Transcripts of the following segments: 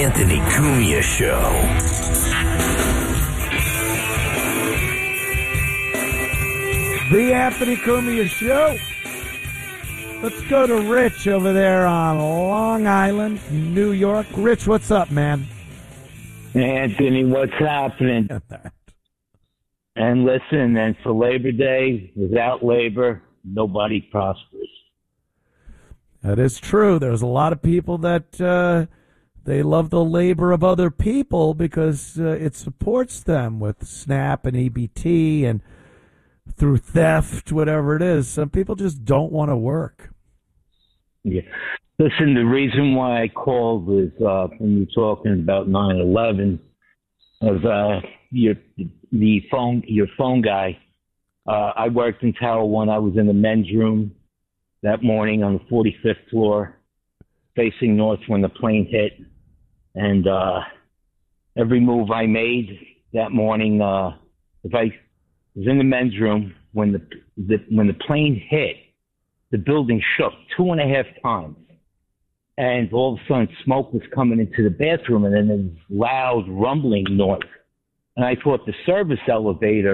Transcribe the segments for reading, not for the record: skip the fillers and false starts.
Anthony Cumia Show. The Anthony Cumia Show. Let's go to Rich over there on Long Island, New York. Rich, what's up, man? Anthony, what's happening? And listen, and for Labor Day, without labor, nobody prospers. That is true. There's a lot of people that they love the labor of other people because it supports them with SNAP and EBT and through theft, whatever it is. Some people just don't want to work. Yeah. Listen, the reason why I called is when you're talking about 9/11, of your phone guy. I worked in Tower 1. I was in the men's room that morning on the 45th floor, facing north when the plane hit. And every move I made that morning, if I was in the men's room when the plane hit, the building shook 2.5 times. And all of a sudden, smoke was coming into the bathroom, and then there was loud rumbling noise. And I thought the service elevator,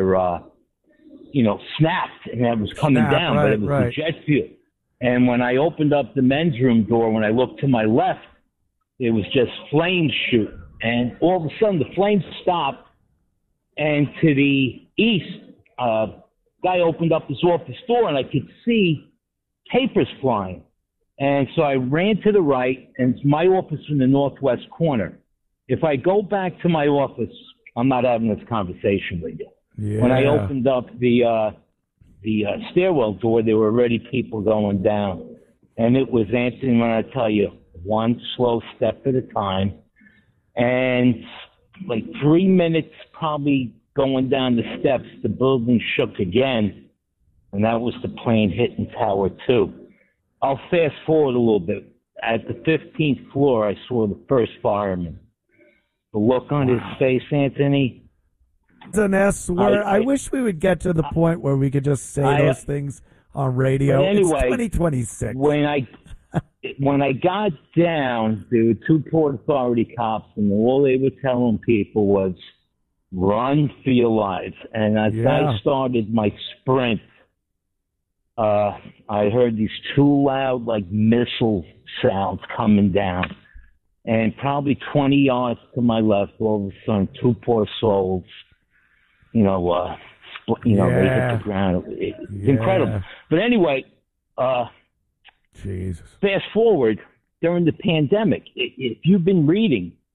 snapped, and it was coming down, but it was the jet fuel. And when I opened up the men's room door, when I looked to my left, it was just flames shooting. And all of a sudden, the flames stopped, and to the east, guy opened up his office door, and I could see papers flying. And so I ran to the right, and it's my office in the northwest corner. If I go back to my office, I'm not having this conversation with you. Yeah. When I opened up the stairwell door, there were already people going down. And it was, Anthony, when I tell you, one slow step at a time. And like 3 minutes probably going down the steps, the building shook again. And that was the plane hitting Tower 2. I'll fast forward a little bit. At the 15th floor, I saw the first fireman. The look on his face, Anthony. It's an S word. I wish we would get to the point where we could just say those things on radio. Anyway, it's 2026. When I got down, there were 2 Port Authority cops, and all they were telling people was, run for your lives. And as I started my sprint, I heard these 2 loud, like, missile sounds coming down. And probably 20 yards to my left, all of a sudden, 2 poor souls, they hit the ground. It's incredible. But anyway, Jesus. Fast forward, during the pandemic, if you've been reading,